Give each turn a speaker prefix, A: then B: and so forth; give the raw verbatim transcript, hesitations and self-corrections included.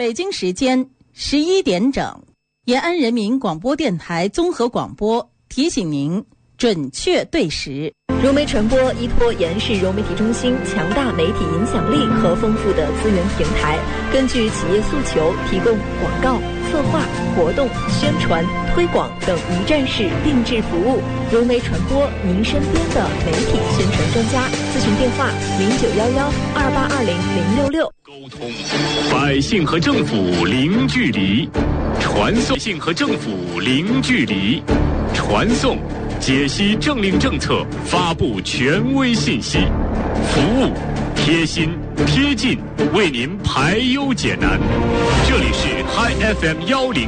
A: 北京时间十一点整，延安人民广播电台综合广播提醒您准确对时。
B: 融媒传播依托延安市融媒体中心强大媒体影响力和丰富的资源平台，根据企业诉求提供广告、策划、活动、宣传、推广等一站式定制服务。融媒传播，您身边的媒体宣传专家。咨询电话：零九幺幺二八二零零六六。
C: 沟通，百姓和政府零距离，传送百姓和政府零距离，传送。解析政令政策，发布权威信息，服务贴心贴近，为您排忧解难。这里是 Hi F M 幺零。